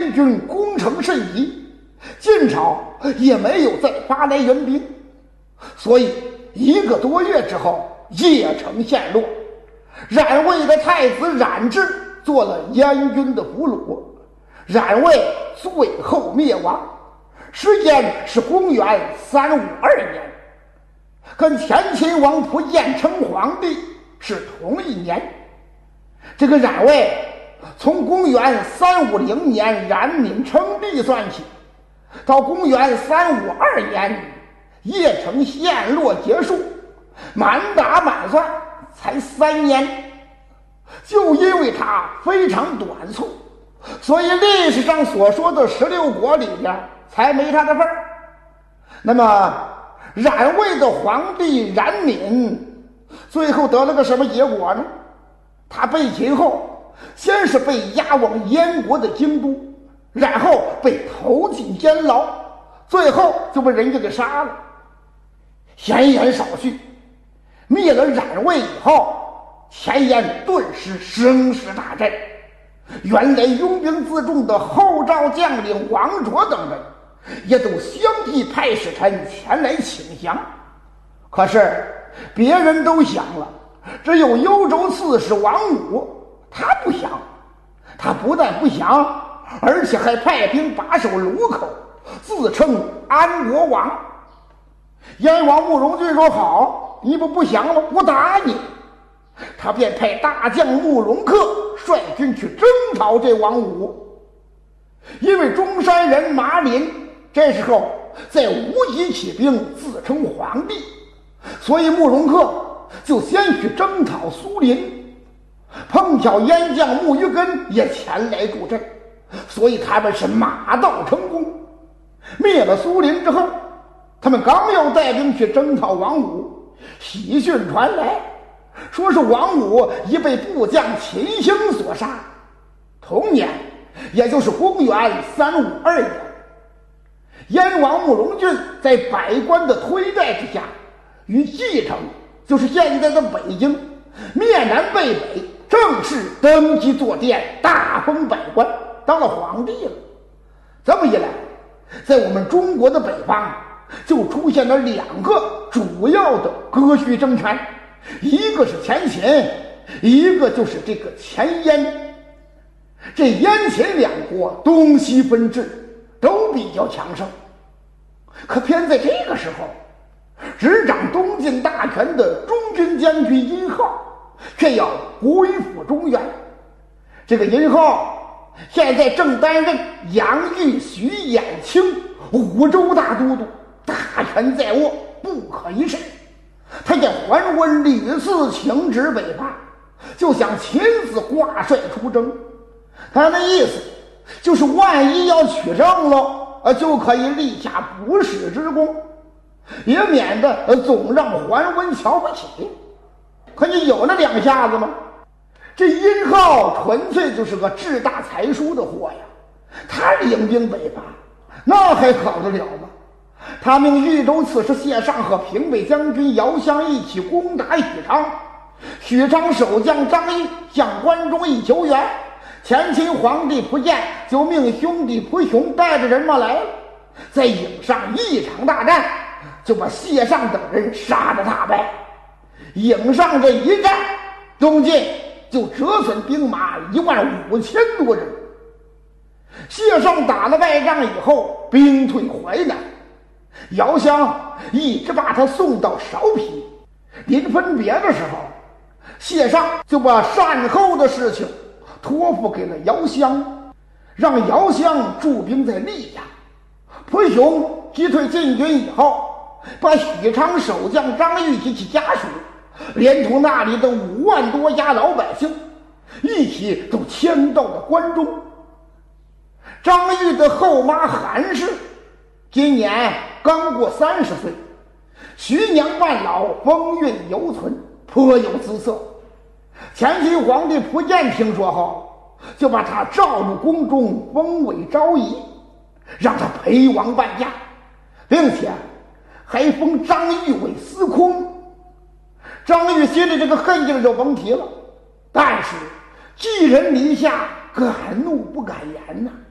燕军攻城甚急，晋朝也没有再发来援兵，所以1个多月之后，邺城陷落。冉魏的太子冉智做了燕军的俘虏，冉魏最后灭亡，时间是公元352年，跟前秦王蒲建称皇帝是同一年。这个冉魏从公元350年冉闵称帝算起，到公元352年邺城陷落结束，满打满算才3年。就因为它非常短促，所以历史上所说的16国里边才没他的份儿。那么冉魏的皇帝冉闵最后得了个什么结果呢？他被擒后，先是被押往燕国的京都，然后被投进监牢，最后就被人家给杀了。闲言少叙，灭了冉魏以后，前燕顿时声势大振，原来拥兵自重的后赵将领王卓等人也都相继派使臣前来请降。可是别人都降了，只有幽州刺史王武他不降。他不但不降，而且还派兵把守卢口，自称安国王。燕王慕容俊说：“好，你不降了，我打你。”他便派大将慕容恪率军去征讨这王武。因为中山人马林这时候在无极起兵，自称皇帝，所以慕容恪就先去征讨苏林。碰巧燕将慕于根也前来助阵，所以他们是马到成功。灭了苏林之后，他们刚要带兵去征讨王武，喜讯传来，说是王武已被部将秦兴所杀。同年，也就是公元352年，燕王慕容俊在百官的推戴之下，于蓟城，就是现在的北京，面南背北，正式登基坐殿，大封百官，当了皇帝了。这么一来，在我们中国的北方就出现了2个主要的割据政权，一个是前秦，一个就是这个前燕。这燕秦2国东西分治，都比较强盛。可偏在这个时候，执掌东晋大权的中军将军殷浩却要归附中原。这个殷浩现在正担任杨玉、徐衍清5州大都督，大权在握，不可一世。他见桓温屡次请旨北伐，就想亲自挂帅出征。他的意思就是万一要取胜了，就可以立下不世之功，也免得总让桓温瞧不起。可你有那2下子吗？这殷浩纯粹就是个志大才疏的货呀，他领兵北伐，那还好得了吗？他命豫州刺史谢尚和平北将军姚襄一起攻打许昌，许昌守将张翼向关中一求援，前秦皇帝蒲建就命兄弟蒲雄带着人马来了，在颍上一场大战，就把谢尚等人杀得大败。颍上这一战，东晋就折损兵马15000多人。谢尚打了败仗以后，兵退淮南，姚襄一直把他送到韶皮。临分别的时候，谢尚就把善后的事情托付给了姚襄，让姚襄驻兵在溧阳。蒲雄击退晋军以后，把许昌守将张玉及其家属，连同那里的5万多家老百姓一起都迁到了关中。张玉的后妈韩氏今年刚过30岁，徐娘半老，风韵犹存，颇有姿色。前秦皇帝蒲建听说后，就把他召入宫中，封为昭仪，让他陪王伴驾，并且还封张玉为司空。张玉心里这个恨劲就甭提了，但是寄人篱下，敢怒不敢言呐。